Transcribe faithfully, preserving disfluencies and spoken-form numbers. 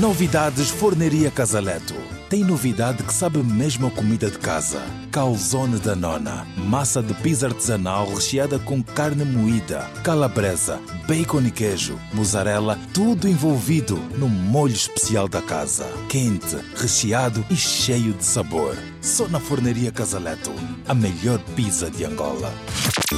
Novidades Forneria Casaleto. Tem novidade que sabe mesmo a comida de casa. Calzone da nona. Massa de pizza artesanal recheada com carne moída, calabresa, bacon e queijo, mussarela, tudo envolvido no molho especial da casa. Quente, recheado e cheio de sabor. Só na Forneria Casaleto. A melhor pizza de Angola.